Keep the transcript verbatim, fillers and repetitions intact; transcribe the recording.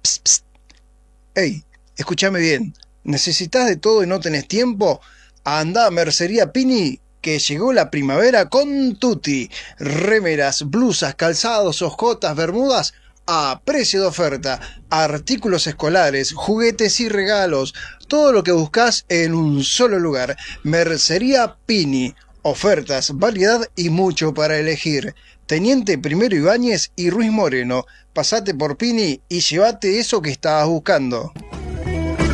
pst, pst. Ey, escúchame bien. ¿Necesitas de todo y no tenés tiempo? Anda a Mercería Pini, que llegó la primavera con tutti. Remeras, blusas, calzados, hojotas, bermudas a precio de oferta. Artículos escolares, juguetes y regalos. Todo lo que buscas en un solo lugar. Mercería Pini. Ofertas, variedad y mucho para elegir. Teniente Primero Ibáñez y Ruiz Moreno. Pasate por Pini y llévate eso que estabas buscando.